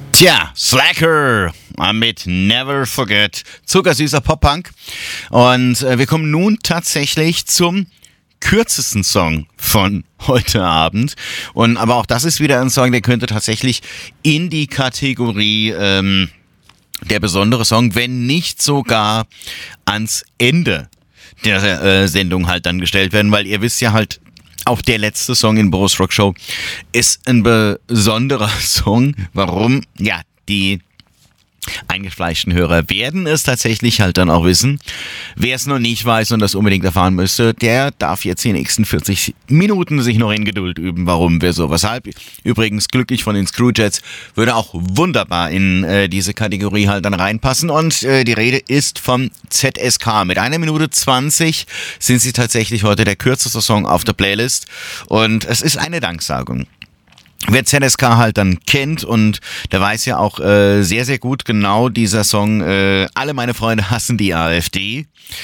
Tja, Slacker mit Never Forget, zuckersüßer Pop-Punk. Und wir kommen nun tatsächlich zum kürzesten Song von heute Abend. Und aber auch das ist wieder ein Song, der könnte tatsächlich in die Kategorie der besondere Song, wenn nicht sogar ans Ende der Sendung halt dann gestellt werden, weil ihr wisst ja halt, auch der letzte Song in Boris Rock Show ist ein besonderer Song. Warum? Ja, die eingefleischten Hörer werden es tatsächlich halt dann auch wissen. Wer es noch nicht weiß und das unbedingt erfahren müsste, der darf jetzt die nächsten 40 Minuten sich noch in Geduld üben. Warum, wieso, weshalb. Übrigens, Glücklich von den Screwjets würde auch wunderbar in diese Kategorie halt dann reinpassen. Und die Rede ist vom ZSK. Mit 1 Minute 20 sind sie tatsächlich heute der kürzeste Song auf der Playlist. Und es ist eine Danksagung. Wer ZSK halt dann kennt und der weiß ja auch sehr, sehr gut genau dieser Song, alle meine Freunde hassen die AfD.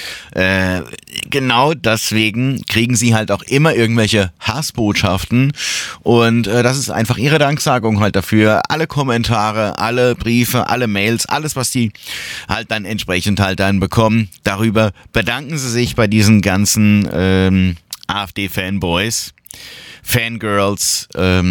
Genau deswegen kriegen sie halt auch immer irgendwelche Hassbotschaften und das ist einfach ihre Danksagung halt dafür. Alle Kommentare, alle Briefe, alle Mails, alles was die halt dann entsprechend halt dann bekommen, darüber bedanken sie sich bei diesen ganzen AfD-Fanboys, Fangirls,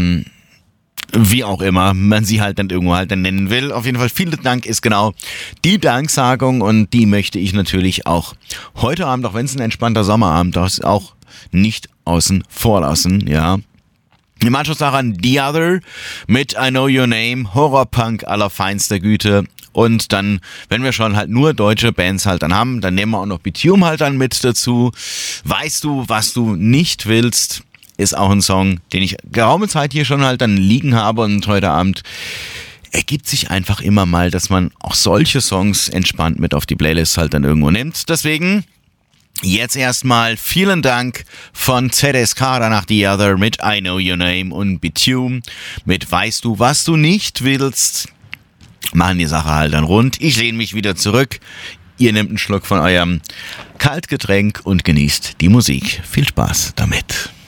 wie auch immer man sie halt dann irgendwo halt dann nennen will. Auf jeden Fall vielen Dank ist genau die Danksagung und die möchte ich natürlich auch heute Abend, auch wenn es ein entspannter Sommerabend ist, auch nicht außen vor lassen, ja. Im Anschluss daran The Other mit I Know Your Name, Horrorpunk allerfeinster Güte. Und dann, wenn wir schon halt nur deutsche Bands halt dann haben, dann nehmen wir auch noch Bitumen halt dann mit dazu. Weißt du, was du nicht willst? Ist auch ein Song, den ich geraume Zeit hier schon halt dann liegen habe und heute Abend ergibt sich einfach immer mal, dass man auch solche Songs entspannt mit auf die Playlist halt dann irgendwo nimmt. Deswegen jetzt erstmal vielen Dank von ZSK, danach The Other mit I Know Your Name und Bitume mit Weißt du, was du nicht willst. Machen die Sache halt dann rund. Ich lehne mich wieder zurück. Ihr nehmt einen Schluck von eurem Kaltgetränk und genießt die Musik. Viel Spaß damit.